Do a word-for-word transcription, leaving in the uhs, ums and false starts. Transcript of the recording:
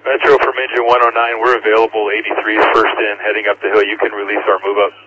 Metro from engine one oh nine, we're available. eighty-three is first in, heading up the hill. You can release our move up.